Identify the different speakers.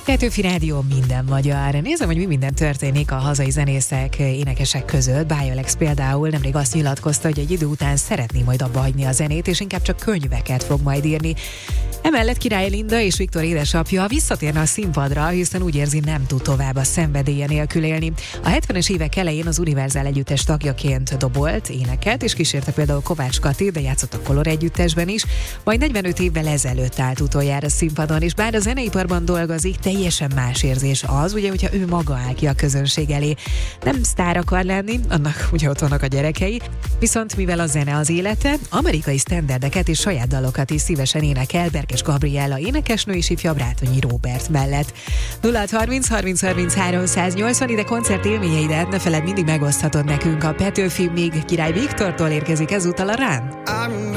Speaker 1: Petőfi Rádió minden magyar. Nézem, hogy mi minden történik a hazai zenészek, énekesek között. Báj Alex például nemrég azt nyilatkozta, hogy egy idő után szeretné majd abba hagyni a zenét, és inkább csak könyveket fog majd írni. Emellett Király Linda és Viktor édesapja visszatérne a színpadra, hiszen úgy érzi, nem tud tovább a szenvedélye nélkül élni. A 70-es évek elején az Univerzál együttes tagjaként dobolt, énekelt, és kísérte például Kovács Kati, de játszott a Color együttesben is, majd 45 évvel ezelőtt állt utoljára színpadon, és bár a zeneiparban dolgozik, teljesen más érzés az, ugye, hogyha ő maga áll ki a közönség elé. Nem sztár akar lenni, annak ugye ott vannak a gyerekei, viszont mivel a zene az élete, amerikai sztenderdeket és saját dalokat is szívesen énekel Berkes Gabriella énekesnő és ifjabb Rátonyi Róbert mellett. 0630 30 30 380, ide koncert élményeidet ne feledd, mindig megoszthatod nekünk. A Petőfi még Király Viktortól érkezik ezúttal a Run.